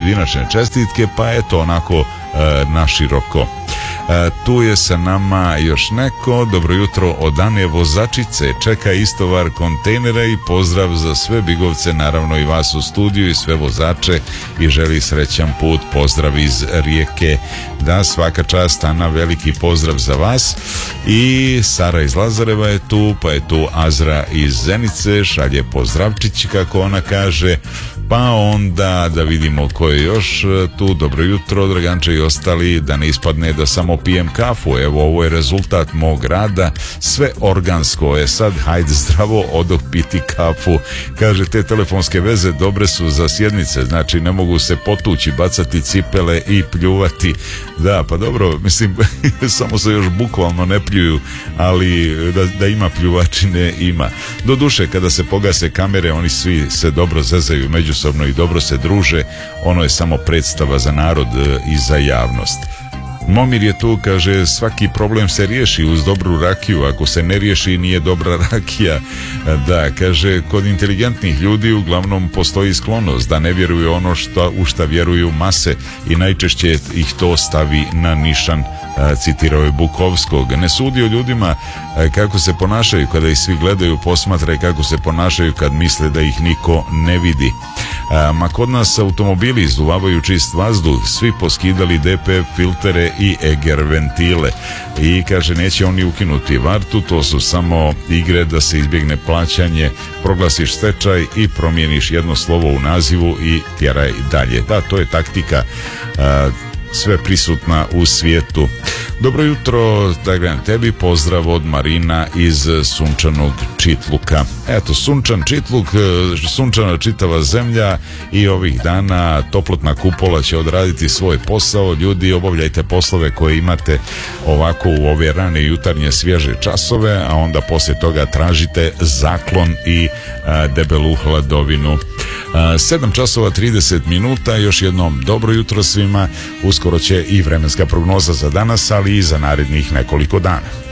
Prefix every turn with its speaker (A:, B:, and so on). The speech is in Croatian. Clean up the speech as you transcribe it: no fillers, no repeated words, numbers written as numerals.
A: pojedinačne čestitke, pa eto onako naširoko. Tu je sa nama još neko. Dobro jutro od Ane vozačice, čeka istovar kontejnera i pozdrav za sve bigovce, naravno i vas u studiju i sve vozače, i želi srećan put. Pozdrav iz Rijeke. Da, svaka čast Ana, veliki pozdrav za vas. I Sara iz Lazareva je tu, pa je tu Azra iz Zenice, šalje pozdravčić kako ona kaže. Pa onda da vidimo ko je još tu. Dobro jutro Draganče i ostali, da ne ispadne da samo pijem kafu, evo ovo je rezultat mog rada, sve organsko je sad, hajde zdravo, odoh piti kafu. Kaže, te telefonske veze dobre su za sjednice, znači ne mogu se potući, bacati cipele i pljuvati. Da, pa dobro, mislim samo se još bukvalno ne pljuju, ali da ima pljuvačine ima. Doduše, kada se pogase kamere, oni svi se dobro zezaju međusobno i dobro se druže, ono je samo predstava za narod i za javnost. Momir je tu, kaže, svaki problem se riješi uz dobru rakiju, ako se ne riješi nije dobra rakija. Da, kaže, kod inteligentnih ljudi uglavnom postoji sklonost da ne vjeruju ono u šta vjeruju mase i najčešće ih to stavi na nišan. Citirao je Bukovskog. Ne sudi o ljudima kako se ponašaju kada ih svi gledaju, posmatraj kako se ponašaju kad misle da ih niko ne vidi. Ma kod nas automobili izduvavaju čist vazduh, svi poskidali DPF filtere i EGR ventile, i kaže neće oni ukinuti vartu, to su samo igre da se izbjegne plaćanje, proglasiš stečaj i promijeniš jedno slovo u nazivu i tjeraj dalje. Da, to je taktika sve prisutna u svijetu. Dobro jutro, da tebi pozdrav od Marina iz sunčanog Čitluka. Eto, sunčan Čitluk, sunčana čitava zemlja, i ovih dana toplotna kupola će odraditi svoj posao. Ljudi, obavljajte poslove koje imate ovako u ove rane jutarnje svježe časove, a onda poslije toga tražite zaklon i debelu hladovinu. 7 časova 30 minuta, još jednom dobro jutro svima. Uskoro će i vremenska prognoza za danas, ali i za narednih nekoliko dana.